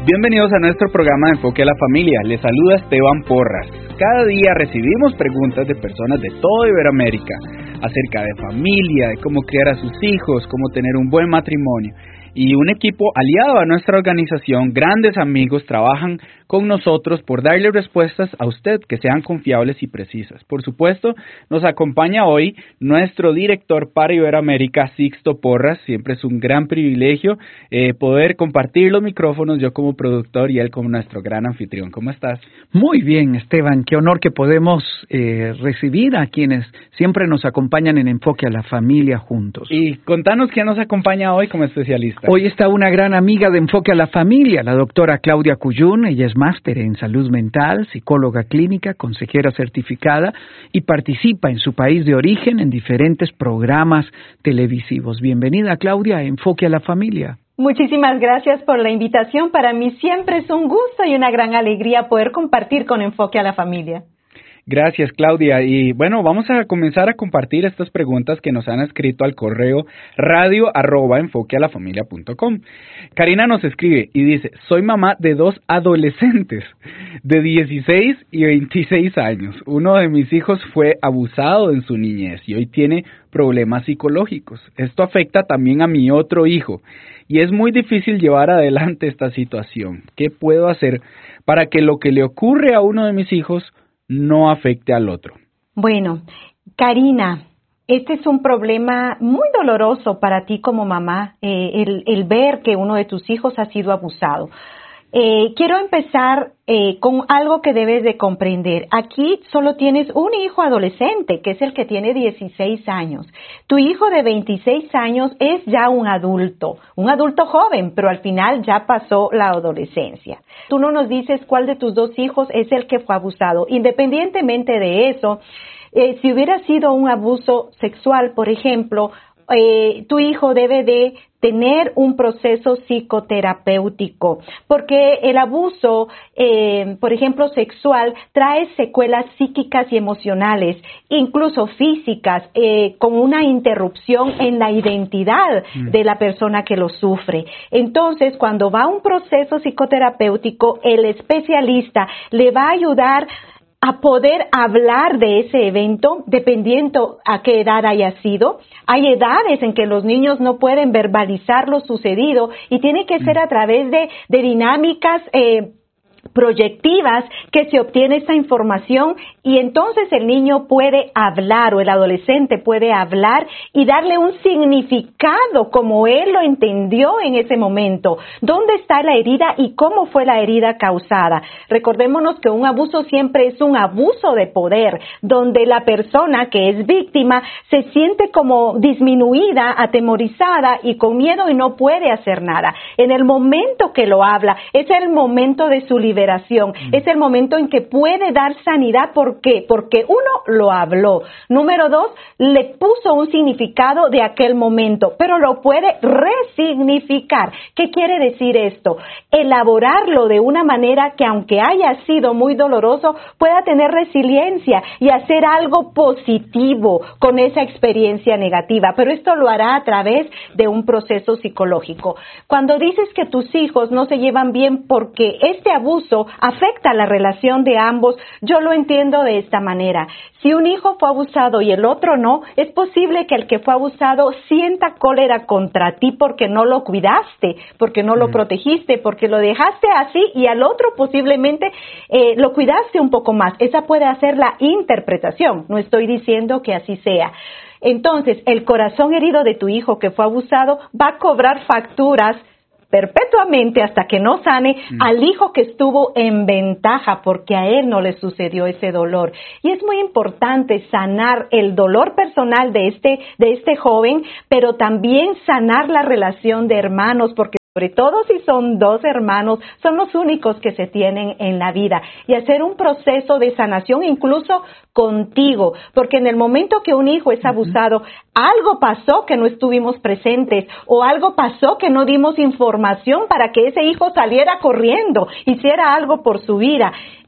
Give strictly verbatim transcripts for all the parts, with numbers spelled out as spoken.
Bienvenidos a nuestro programa de Enfoque a la Familia. Les saluda Esteban Porras. Cada día recibimos preguntas de personas de toda Iberoamérica acerca de familia, de cómo criar a sus hijos, cómo tener un buen matrimonio. Y un equipo aliado a nuestra organización, grandes amigos, trabajan con nosotros por darle respuestas a usted que sean confiables y precisas. Por supuesto, nos acompaña hoy nuestro director para Iberoamérica, Sixto Porras. Siempre es un gran privilegio eh, poder compartir los micrófonos, yo como productor y él como nuestro gran anfitrión. ¿Cómo estás? Muy bien, Esteban. Qué honor que podemos eh, recibir a quienes siempre nos acompañan en Enfoque a la Familia juntos. Y contanos quién nos acompaña hoy como especialista. Hoy está una gran amiga de Enfoque a la Familia, la doctora Claudia Cuyún. Ella es máster en salud mental, psicóloga clínica, consejera certificada y participa en su país de origen en diferentes programas televisivos. Bienvenida, Claudia, a Enfoque a la Familia. Muchísimas gracias por la invitación. Para mí siempre es un gusto y una gran alegría poder compartir con Enfoque a la Familia. Gracias, Claudia. Y bueno, vamos a comenzar a compartir estas preguntas que nos han escrito al correo radio arroba enfoquealafamilia punto com. Karina nos escribe y dice: soy mamá de dos adolescentes de dieciséis y veintiséis años. Uno de mis hijos fue abusado en su niñez y hoy tiene problemas psicológicos. Esto afecta también a mi otro hijo y es muy difícil llevar adelante esta situación. ¿Qué puedo hacer para que lo que le ocurre a uno de mis hijos no afecte al otro? Bueno, Karina, este es un problema muy doloroso para ti como mamá, eh, el, el ver que uno de tus hijos ha sido abusado. Eh, quiero empezar eh, con algo que debes de comprender. Aquí solo tienes un hijo adolescente, que es el que tiene dieciséis años. Tu hijo de veintiséis años es ya un adulto, un adulto joven, pero al final ya pasó la adolescencia. Tú no nos dices cuál de tus dos hijos es el que fue abusado. Independientemente de eso, eh, si hubiera sido un abuso sexual, por ejemplo, Eh, tu hijo debe de tener un proceso psicoterapéutico, porque el abuso, eh, por ejemplo, sexual, trae secuelas psíquicas y emocionales, incluso físicas, eh, con una interrupción en la identidad mm. de la persona que lo sufre. Entonces, cuando va a un proceso psicoterapéutico, el especialista le va a ayudar a poder hablar de ese evento, dependiendo a qué edad haya sido. Hay edades en que los niños no pueden verbalizar lo sucedido y tiene que ser a través de, de dinámicas eh, proyectivas que se obtiene esta información y entonces el niño puede hablar o el adolescente puede hablar y darle un significado como él lo entendió en ese momento. ¿Dónde está la herida y cómo fue la herida causada? Recordémonos que un abuso siempre es un abuso de poder, donde la persona que es víctima se siente como disminuida, atemorizada y con miedo y no puede hacer nada. En el momento que lo habla, es el momento de su liberación. liberación, mm. es el momento en que puede dar sanidad. ¿Por qué? Porque uno, lo habló. Número dos, le puso un significado de aquel momento, pero lo puede resignificar. ¿Qué quiere decir esto? Elaborarlo de una manera que, aunque haya sido muy doloroso, pueda tener resiliencia y hacer algo positivo con esa experiencia negativa, pero esto lo hará a través de un proceso psicológico. Cuando dices que tus hijos no se llevan bien porque este abuso afecta la relación de ambos, yo lo entiendo de esta manera. Si un hijo fue abusado y el otro no, es posible que el que fue abusado sienta cólera contra ti porque no lo cuidaste, porque no lo protegiste, porque lo dejaste así y al otro posiblemente eh, lo cuidaste un poco más. Esa puede ser la interpretación, no estoy diciendo que así sea. Entonces, el corazón herido de tu hijo que fue abusado va a cobrar facturas perpetuamente hasta que no sane mm. al hijo que estuvo en ventaja porque a él no le sucedió ese dolor. Y es muy importante sanar el dolor personal de este, de este joven, pero también sanar la relación de hermanos, porque sobre todo si son dos hermanos, son los únicos que se tienen en la vida, y hacer un proceso de sanación incluso contigo, porque en el momento que un hijo es abusado, algo pasó que no estuvimos presentes, o algo pasó que no dimos información para que ese hijo saliera corriendo, hiciera algo por su vida.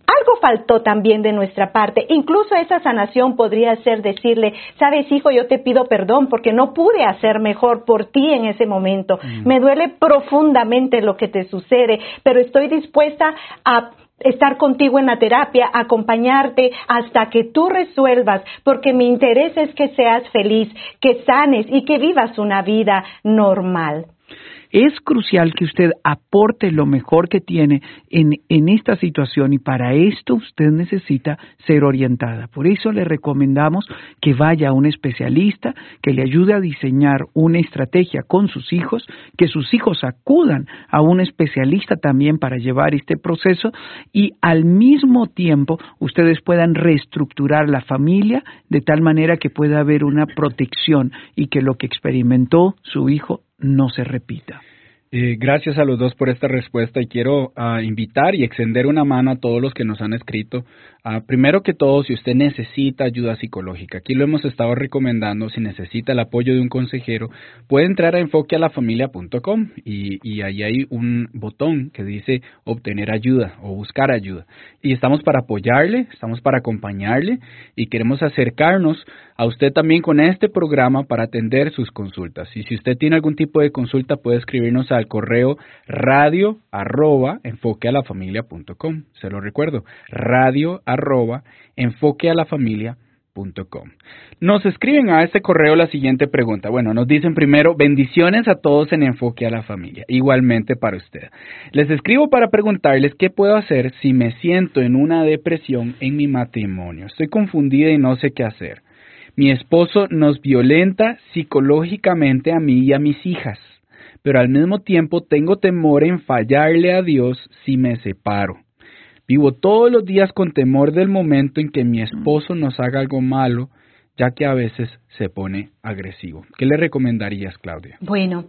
algo faltó también de nuestra parte. Incluso esa sanación podría ser decirle, sabes, hijo, yo te pido perdón porque no pude hacer mejor por ti en ese momento. Mm. Me duele profundamente lo que te sucede, pero estoy dispuesta a estar contigo en la terapia, acompañarte hasta que tú resuelvas, porque mi interés es que seas feliz, que sanes y que vivas una vida normal. Es crucial que usted aporte lo mejor que tiene en, en esta situación y para esto usted necesita ser orientada. Por eso le recomendamos que vaya a un especialista que le ayude a diseñar una estrategia con sus hijos, que sus hijos acudan a un especialista también para llevar este proceso y al mismo tiempo ustedes puedan reestructurar la familia de tal manera que pueda haber una protección y que lo que experimentó su hijo no se repita. Eh, gracias a los dos por esta respuesta y quiero uh, invitar y extender una mano a todos los que nos han escrito. Uh, primero que todo, si usted necesita ayuda psicológica, aquí lo hemos estado recomendando, si necesita el apoyo de un consejero, puede entrar a enfoque a la familia punto com y, y ahí hay un botón que dice obtener ayuda o buscar ayuda. Y estamos para apoyarle, estamos para acompañarle y queremos acercarnos a usted también con este programa para atender sus consultas. Y si usted tiene algún tipo de consulta, puede escribirnos al correo radio arroba enfoque a la familia punto com. Se lo recuerdo, radio arroba enfoque a la familia punto com. Nos escriben a este correo la siguiente pregunta. Bueno, nos dicen primero, bendiciones a todos en Enfoque a la Familia. Igualmente para usted. Les escribo para preguntarles qué puedo hacer si me siento en una depresión en mi matrimonio. Estoy confundida y no sé qué hacer. Mi esposo nos violenta psicológicamente a mí y a mis hijas, pero al mismo tiempo tengo temor en fallarle a Dios si me separo. Vivo todos los días con temor del momento en que mi esposo nos haga algo malo, ya que a veces se pone agresivo. ¿Qué le recomendarías, Claudia? Bueno,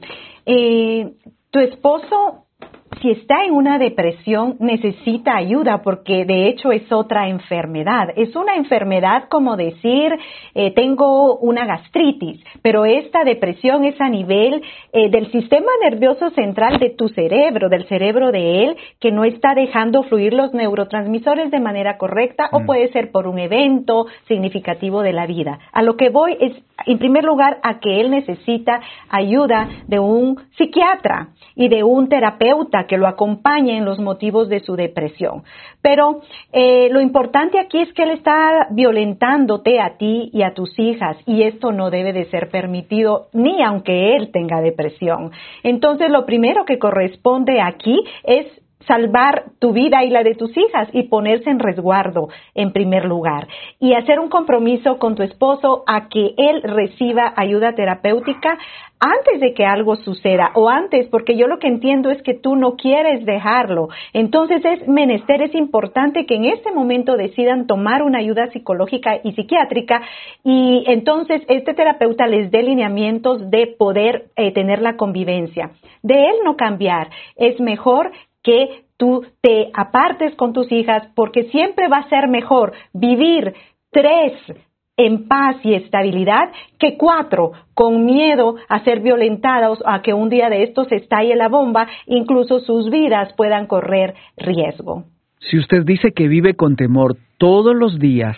eh, tu esposo, si está en una depresión, necesita ayuda porque de hecho es otra enfermedad. Es una enfermedad como decir, eh, tengo una gastritis, pero esta depresión es a nivel eh, del sistema nervioso central de tu cerebro, del cerebro de él, que no está dejando fluir los neurotransmisores de manera correcta mm. o puede ser por un evento significativo de la vida. A lo que voy es, en primer lugar, a que él necesita ayuda de un psiquiatra y de un terapeuta que lo acompañe en los motivos de su depresión. Pero eh, lo importante aquí es que él está violentándote a ti y a tus hijas y esto no debe de ser permitido ni aunque él tenga depresión. Entonces lo primero que corresponde aquí es salvar tu vida y la de tus hijas y ponerse en resguardo en primer lugar y hacer un compromiso con tu esposo a que él reciba ayuda terapéutica antes de que algo suceda o antes, porque yo lo que entiendo es que tú no quieres dejarlo. Entonces es menester, es importante que en este momento decidan tomar una ayuda psicológica y psiquiátrica y entonces este terapeuta les dé lineamientos de poder eh, tener la convivencia. De él no cambiar, es mejor que tú te apartes con tus hijas porque siempre va a ser mejor vivir tres en paz y estabilidad que cuatro con miedo a ser violentados, a que un día de estos estalle la bomba, incluso sus vidas puedan correr riesgo. Si usted dice que vive con temor todos los días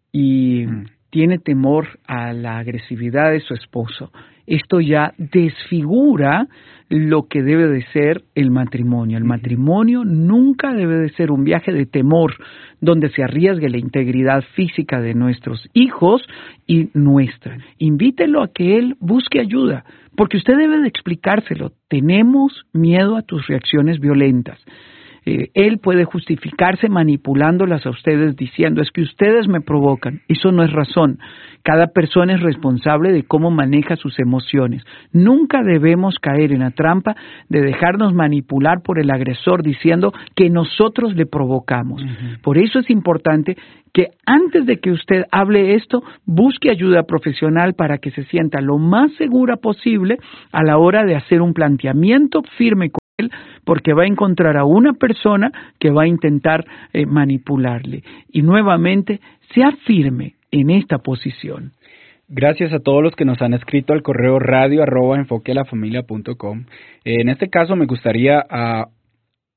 y mm. tiene temor a la agresividad de su esposo, esto ya desfigura lo que debe de ser el matrimonio. El matrimonio nunca debe de ser un viaje de temor donde se arriesgue la integridad física de nuestros hijos y nuestra. Invítelo a que él busque ayuda, porque usted debe de explicárselo. Tenemos miedo a tus reacciones violentas. Eh, él puede justificarse manipulándolas a ustedes diciendo, es que ustedes me provocan. Eso no es razón. Cada persona es responsable de cómo maneja sus emociones. Nunca debemos caer en la trampa de dejarnos manipular por el agresor diciendo que nosotros le provocamos. Uh-huh. Por eso es importante que antes de que usted hable esto, busque ayuda profesional para que se sienta lo más segura posible a la hora de hacer un planteamiento firme con él, porque va a encontrar a una persona que va a intentar eh, manipularle. Y nuevamente, sea firme en esta posición. Gracias a todos los que nos han escrito al correo radio arroba enfoque a la familia punto com. Eh, en este caso me gustaría uh,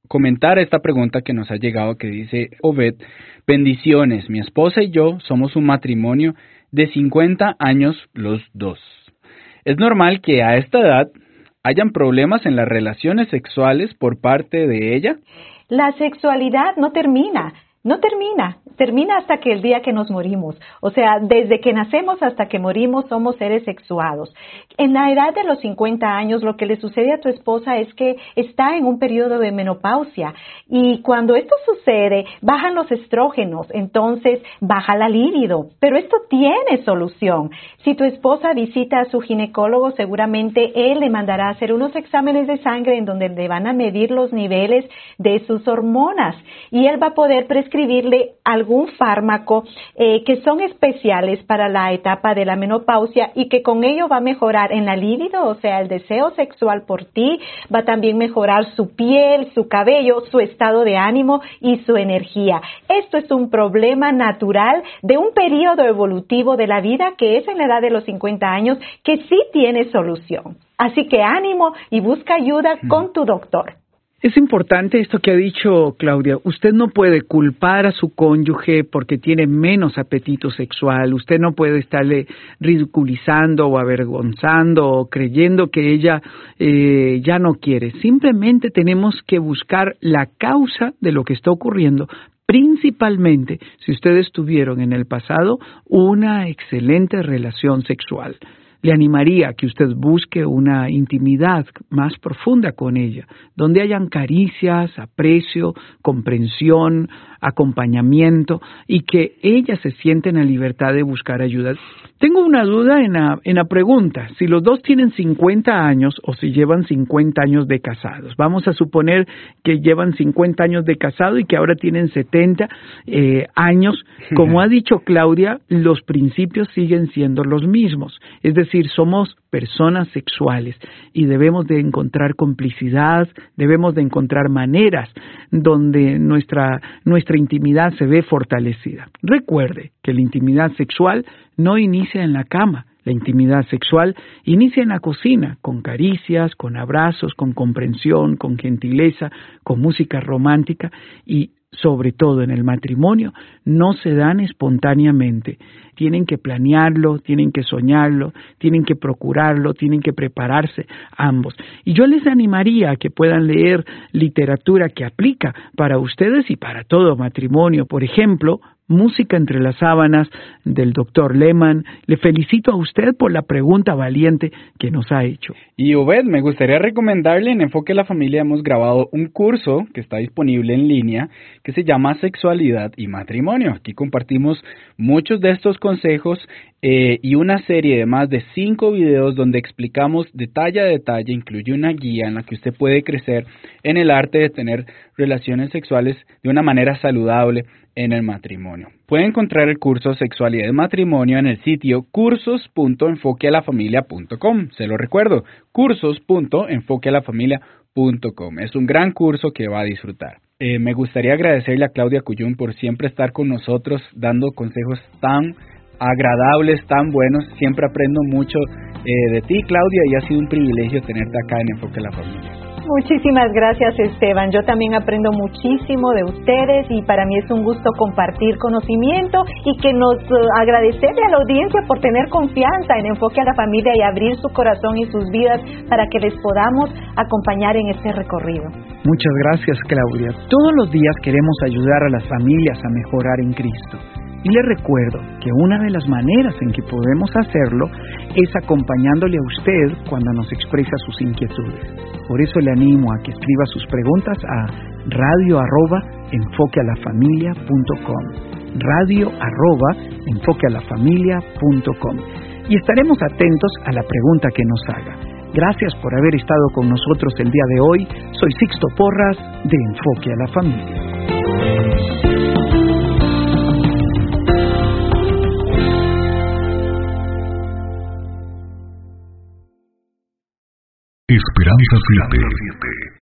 comentar esta pregunta que nos ha llegado, que dice Obed: bendiciones, mi esposa y yo somos un matrimonio de cincuenta años los dos. ¿Es normal que a esta edad hayan problemas en las relaciones sexuales por parte de ella? La sexualidad no termina. No termina, termina hasta que el día que nos morimos. O sea, desde que nacemos hasta que morimos somos seres sexuados. En la edad de los cincuenta años, lo que le sucede a tu esposa es que está en un periodo de menopausia. Y cuando esto sucede, bajan los estrógenos, entonces baja la libido. Pero esto tiene solución. Si tu esposa visita a su ginecólogo, seguramente él le mandará a hacer unos exámenes de sangre en donde le van a medir los niveles de sus hormonas. Y él va a poder prescribir escribirle algún fármaco eh, que son especiales para la etapa de la menopausia y que con ello va a mejorar en la libido, o sea, el deseo sexual por ti, va a también mejorar su piel, su cabello, su estado de ánimo y su energía. Esto es un problema natural de un periodo evolutivo de la vida que es en la edad de los cincuenta años que sí tiene solución. Así que ánimo y busca ayuda con tu doctor. Es importante esto que ha dicho Claudia. Usted no puede culpar a su cónyuge porque tiene menos apetito sexual. Usted no puede estarle ridiculizando o avergonzando o creyendo que ella eh, ya no quiere. Simplemente tenemos que buscar la causa de lo que está ocurriendo. Principalmente si ustedes tuvieron en el pasado una excelente relación sexual. Le animaría a que usted busque una intimidad más profunda con ella, donde hayan caricias, aprecio, comprensión, acompañamiento y que ella se sienta en la libertad de buscar ayuda. Tengo una duda en la, en la pregunta, si los dos tienen cincuenta años o si llevan cincuenta años de casados. Vamos a suponer que llevan cincuenta años de casado y que ahora tienen setenta eh, años. Como ha dicho Claudia, los principios siguen siendo los mismos, es decir, somos personas sexuales y debemos de encontrar complicidad, debemos de encontrar maneras donde nuestra, nuestra intimidad se ve fortalecida. Recuerde que la intimidad sexual no inicia en la cama, la intimidad sexual inicia en la cocina, con caricias, con abrazos, con comprensión, con gentileza, con música romántica y sobre todo en el matrimonio, no se dan espontáneamente. Tienen que planearlo, tienen que soñarlo, tienen que procurarlo, tienen que prepararse ambos. Y yo les animaría a que puedan leer literatura que aplica para ustedes y para todo matrimonio. Por ejemplo, Música entre las sábanas, del doctor Lehman. Le felicito a usted por la pregunta valiente que nos ha hecho. Y Obed, me gustaría recomendarle, en Enfoque a la Familia hemos grabado un curso que está disponible en línea que se llama Sexualidad y Matrimonio. Aquí compartimos muchos de estos consejos eh, y una serie de más de cinco videos donde explicamos detalle a detalle, incluye una guía en la que usted puede crecer en el arte de tener relaciones sexuales de una manera saludable en el matrimonio. Puede encontrar el curso Sexualidad y Matrimonio en el sitio cursos punto enfoque a la familia punto com. Se lo recuerdo, cursos punto enfoque a la familia punto com. Es un gran curso que va a disfrutar. Eh, me gustaría agradecerle a Claudia Cuyún por siempre estar con nosotros dando consejos tan agradables, tan buenos. Siempre aprendo mucho eh, de ti, Claudia, y ha sido un privilegio tenerte acá en Enfoque a la Familia. Muchísimas gracias, Esteban. Yo también aprendo muchísimo de ustedes y para mí es un gusto compartir conocimiento y que nos uh, agradecerle a la audiencia por tener confianza en Enfoque a la Familia y abrir su corazón y sus vidas para que les podamos acompañar en este recorrido. Muchas gracias, Claudia. Todos los días queremos ayudar a las familias a mejorar en Cristo. Y le recuerdo que una de las maneras en que podemos hacerlo es acompañándole a usted cuando nos expresa sus inquietudes. Por eso le animo a que escriba sus preguntas a radio arroba enfoque a la familia punto com. radio arroba enfoque a la familia punto com. Y estaremos atentos a la pregunta que nos haga. Gracias por haber estado con nosotros el día de hoy. Soy Sixto Porras de Enfoque a la Familia. Esperanza siete.